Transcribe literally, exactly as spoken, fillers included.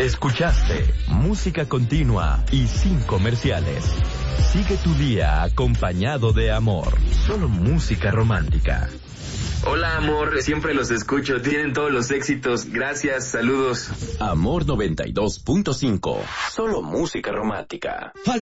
Escuchaste música continua y sin comerciales. Sigue tu día acompañado de amor. Solo música romántica. Hola, amor, siempre los escucho, tienen todos los éxitos, gracias, saludos. Amor noventa y dos punto cinco, solo música romántica.